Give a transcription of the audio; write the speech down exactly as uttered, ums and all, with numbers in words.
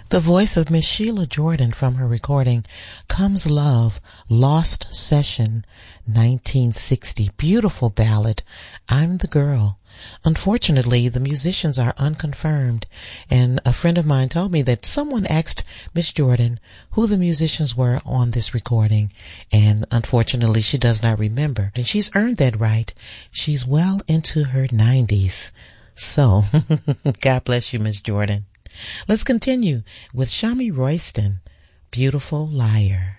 The voice of Miss Sheila Jordan from her recording Comes Love, Lost Session, nineteen sixty. Beautiful ballad, I'm the Girl. Unfortunately, the musicians are unconfirmed, and a friend of mine told me that someone asked Miss Jordan who the musicians were on this recording, and unfortunately she does not remember. And she's earned that right. She's well into her nineties. So, God bless you, Miss Jordan. Let's continue with Shami Royston, Beautiful Liar.